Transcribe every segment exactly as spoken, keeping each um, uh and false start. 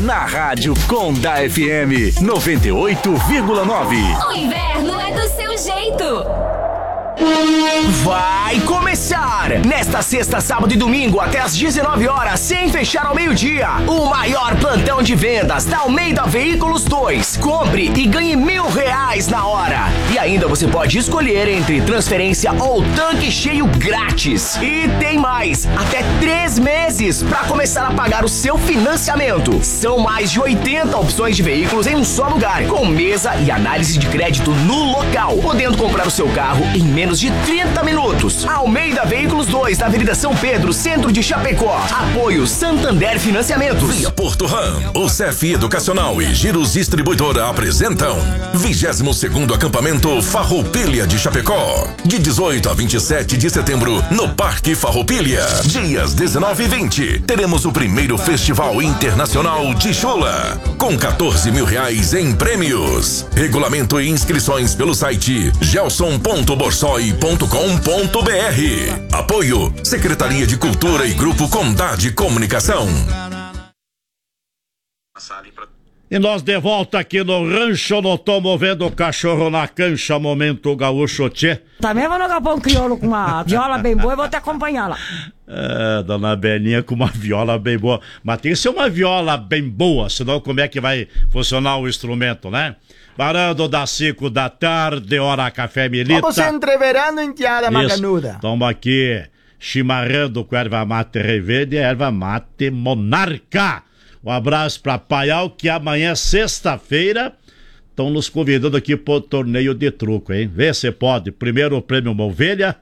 na Rádio Conda F M noventa e oito vírgula nove. O inverno é do seu jeito. Vai começar! Nesta sexta, sábado e domingo, até às dezenove horas, sem fechar ao meio-dia, o maior plantão de vendas da Almeida Veículos dois. Compre e ganhe mil reais na hora. E ainda você pode escolher entre transferência ou tanque cheio grátis. E tem mais! Até três meses para começar a pagar o seu financiamento. São mais de oitenta opções de veículos em um só lugar, com mesa e análise de crédito no local, podendo comprar o seu carro em menos de trinta minutos. Almeida Veículos dois, na Avenida São Pedro, centro de Chapecó. Apoio Santander Financiamentos. Via Porto Ram, o C F Educacional e Giros Distribuidora apresentam vigésimo segundo acampamento Farroupilha de Chapecó, de dezoito a vinte e sete de setembro, no Parque Farroupilha. Dias dezenove e vinte, teremos o primeiro Festival Internacional de Chula, com quatorze mil reais em prêmios. Regulamento e inscrições pelo site gelson ponto borsoi ponto com ponto br. Apoio Secretaria de Cultura e Grupo Condade Comunicação. E nós de volta aqui no Rancho, não tô movendo o cachorro na cancha, momento gaúcho tchê. Também vou no galpão crioulo com uma viola bem boa e vou te acompanhar lá. É, dona Beninha com uma viola bem boa. Mas tem que ser uma viola bem boa, senão como é que vai funcionar o instrumento, né? Varando das cinco da tarde, hora café milita. Vamos entreverando enteada macanuda. Toma aqui, chimarrando com erva mate reverde e erva mate monarca. Um abraço pra Paial, que amanhã, sexta-feira, estão nos convidando aqui pro torneio de truco, hein? Vê se pode. Primeiro prêmio uma ovelha,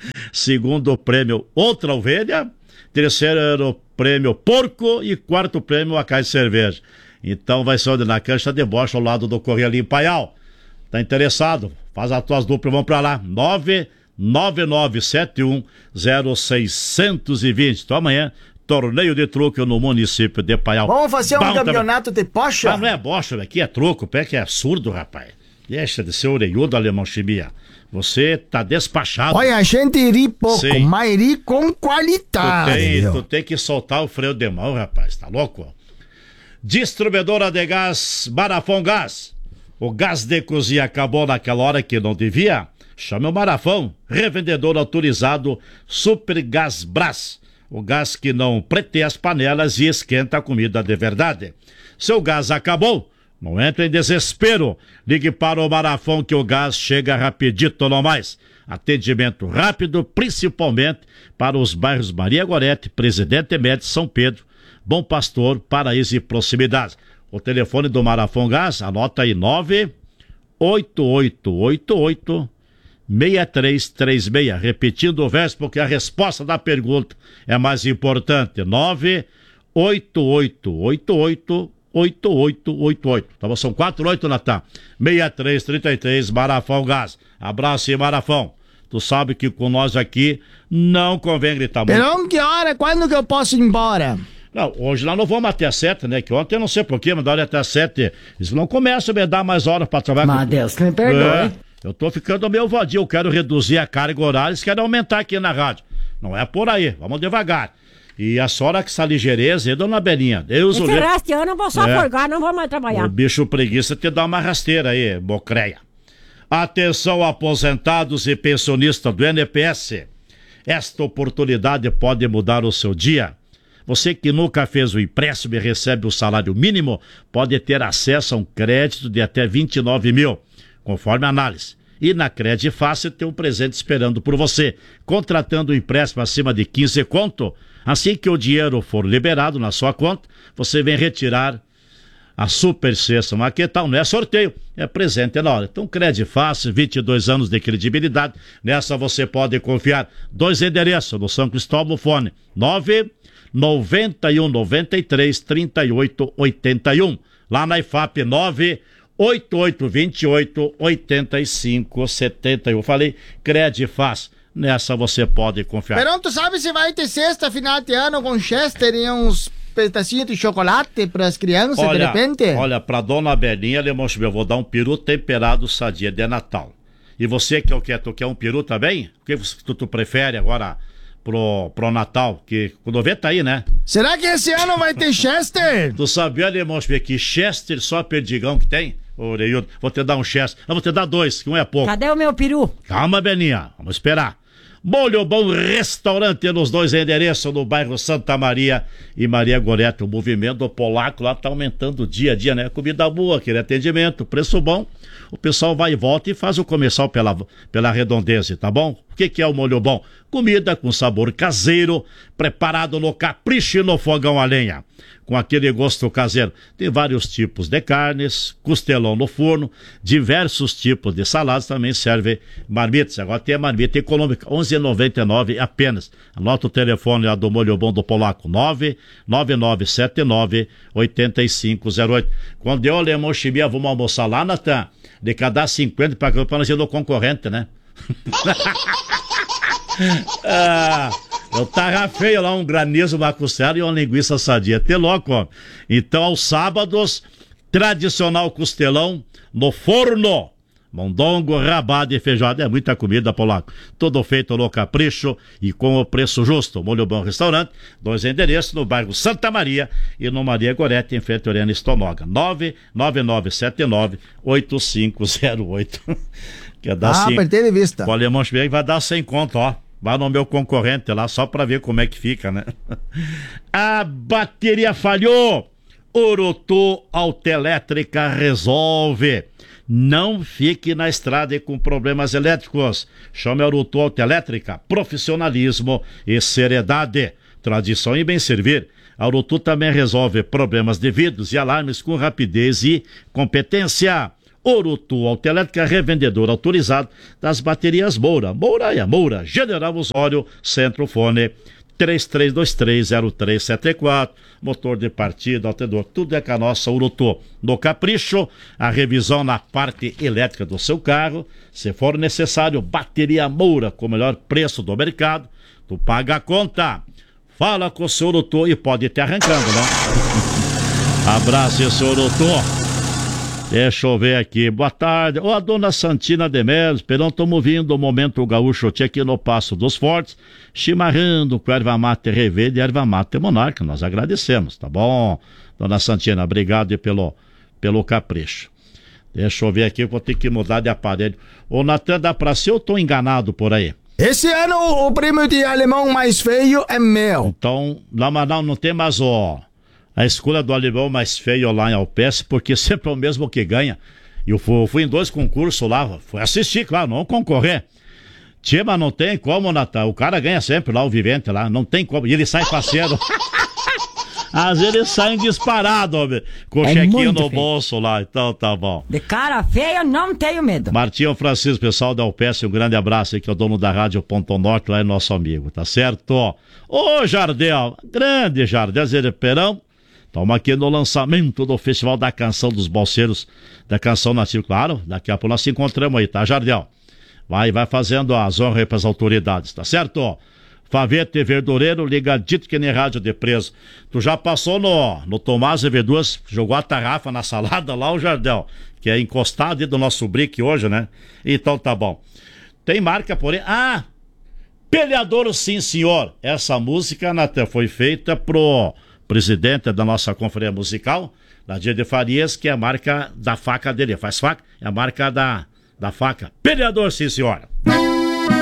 segundo prêmio outra ovelha, terceiro prêmio porco e quarto prêmio a caixa de cerveja. Então vai ser onde na cancha debocha ao lado do Correio Paial. Tá interessado? Faz as tuas duplas, vamos pra lá. nove nove nove sete um zero seis dois zero. Então amanhã, torneio de truco no município de Paial. Vamos fazer um Bom, campeonato também. de bocha? Ah, não é bocha, aqui é truco, pé que é absurdo, rapaz. Deixa de ser orelhudo, alemão chimia. Você tá despachado. Olha, a gente ri pouco, Sim. mas ri com qualidade. Tu tem, tu tem que soltar o freio de mão, rapaz, tá louco? Distribuidora de gás Marafão Gás. O gás de cozinha acabou naquela hora que não devia? Chame o Marafão, revendedor autorizado Super Gás Brás. O gás que não preteia as panelas e esquenta a comida de verdade. Seu gás acabou? Não entre em desespero. Ligue para o Marafão que o gás chega rapidito, não mais. Atendimento rápido, principalmente para os bairros Maria Gorete, Presidente Médici, São Pedro, Bom Pastor, Paraíso e proximidade. O telefone do Marafão Gás, anota aí, nove oito oito oito oito seis três três seis. Repetindo o verso, porque a resposta da pergunta é mais importante. nove oito oito oito oito oito oito oito oito. Então são quatro oito, Natan. seis três três três, Marafão Gás. Abraço aí, Marafão. Tu sabe que com nós aqui não convém gritar muito. Pero que hora? Quando que eu posso ir embora? Não, hoje lá não vamos até às sete, né? Que ontem eu não sei porquê, mas da hora até às sete. Eles não começam a me dar mais horas pra trabalhar. Mas com... Deus que me perdoe. É, eu tô ficando meio vadio, eu quero reduzir a carga horária, eles querem aumentar aqui na rádio. Não é por aí, vamos devagar. E a senhora que essa ligeireza, dona Belinha, Deus o Esse livre. resto de ano eu vou só É. forgar, não vou mais trabalhar. O bicho preguiça te dá uma rasteira aí, bocreia. Atenção, aposentados e pensionistas do N P S. Esta oportunidade pode mudar o seu dia. Você que nunca fez o empréstimo e recebe o salário mínimo, pode ter acesso a um crédito de até vinte e nove mil, conforme a análise. E na Crédito Fácil tem um presente esperando por você. Contratando um empréstimo acima de quinze conto, assim que o dinheiro for liberado na sua conta, você vem retirar a super cesta. Mas que tal? Não é sorteio, é presente na hora. Então, Crédito Fácil, vinte e dois anos de credibilidade. Nessa você pode confiar. Dois endereços no São Cristóvão, fone nove noventa e um noventa e três trinta e oito oitenta e um. Lá na I F A P nove oito oito dois oito oito cinco sete um. Eu falei Crédito Fácil. Nessa você pode confiar. Pero tu sabe se vai ter sexta final de ano com Chester e uns pedacinhos de chocolate para as crianças olha, de repente? Olha, pra dona Belinha, Alemão Chibel, eu vou dar um peru temperado sadia de Natal. E você que é o que? Tu quer um peru também? O que tu, tu prefere agora? pro, pro Natal, que o noventa tá aí, né? Será que esse ano vai ter Chester? Tu sabia, alemão, que Chester só perdigão que tem? Ô, Neilton, vou te dar um Chester. Não, vou te dar dois, que um é pouco. Cadê o meu peru? Calma, Beninha, vamos esperar. Molho Bom Restaurante nos dois endereços, no bairro Santa Maria e Maria Gorete. O movimento polaco lá tá aumentando dia a dia, né? Comida boa, aquele atendimento, preço bom. O pessoal vai e volta e faz o comercial pela, pela redondeza, tá bom? O que que é o Molho Bom? Comida com sabor caseiro, preparado no capricho e no fogão a lenha, com aquele gosto caseiro. Tem vários tipos de carnes, costelão no forno, diversos tipos de saladas, também serve marmitas. Agora tem a marmita econômica, onze reais e noventa e nove centavos apenas. Anota o telefone lá do Molho Bom do Polaco, nove nove nove sete nove oito cinco zero oito. Quando eu, Alemão Chimia, vamos almoçar lá, Natan, de cada cinquenta para para nós ir no concorrente, né? ah, eu tava feio lá, um granizo, uma costela e uma linguiça sadia. Até louco, ó. Então, aos sábados, tradicional costelão no forno. Mondongo, rabada e feijoada. É muita comida, Polaco. Tudo feito no capricho e com o preço justo. Molho Bom Restaurante, dois endereços no bairro Santa Maria e no Maria Gorete, em frente a Oriana Estonoga. nove nove nove sete nove oito cinco zero oito. Quer dar Ah, cinco... apertei de vista. O Alemão Schmieg vai dar cem conto, ó. Vai no meu concorrente lá, só pra ver como é que fica, né? A bateria falhou. Urutu Autoelétrica resolve. Não fique na estrada e com problemas elétricos. Chame a Urutu Autoelétrica. Profissionalismo e seriedade. Tradição e bem servir. A Urutu também resolve problemas de vidros e alarmes com rapidez e competência. Urutu Autoelétrica, revendedor autorizado das baterias Moura. Moura e a Moura. General Osório, Centrofone três três dois três zero três sete quatro. Motor de partida, alternador, tudo é com a nossa Urutu. No Capricho, a revisão na parte elétrica do seu carro. Se for necessário, bateria Moura com o melhor preço do mercado. Tu paga a conta. Fala com o seu Urutu e pode ir te arrancando, né? Abraço, seu Urutu. Deixa eu ver aqui, boa tarde. Ô, a dona Santina de Melo, esperando, estamos vindo o Momento Gaúcho aqui no Passo dos Fortes, chimarrando com erva mate Reverde e erva mate Monarca. Nós agradecemos, tá bom? Dona Santina, obrigado aí pelo, pelo capricho. Deixa eu ver aqui, vou ter que mudar de aparelho. Ô, Natan, dá pra ser ou tô enganado por aí? Esse ano o prêmio de alemão mais feio é meu. Então, lá não, não tem mais o... a escolha do alemão mais feio lá em Alpes, porque sempre é o mesmo que ganha. E eu fui, fui em dois concursos lá, fui assistir, claro, não concorrer. Tchê, mas não tem como, Natal. O cara ganha sempre lá, o vivente lá, não tem como. E ele sai parceiro. Às vezes eles saem disparados, homem, com o É chequinho muito no feio. bolso lá, então tá bom. De cara feia, não tenho medo. Martinho Francisco, pessoal da Alpes, um grande abraço aí, que é o dono da Rádio Ponto Norte, lá é nosso amigo, tá certo? Ô, Jardel, grande Jardel, Zé Perão. Estamos aqui no lançamento do Festival da Canção dos Balseiros, da Canção Nativa. Claro, daqui a pouco nós se encontramos aí, tá, Jardel? Vai, vai fazendo as honras aí para as autoridades, tá certo? Favete Verdureiro, ligadito que nem rádio de preso. Tu já passou no, no Tomás e Verduras, jogou a tarrafa na salada lá, o Jardel, que é encostado aí do nosso brick hoje, né? Então tá bom. Tem marca, porém... Ah! Peleador, sim, senhor. Essa música, Natan, foi feita pro... presidente da nossa conferência musical, Nadir de Farias, que é a marca da faca dele. Faz faca, é a marca da, da faca. Peleador, sim, senhora.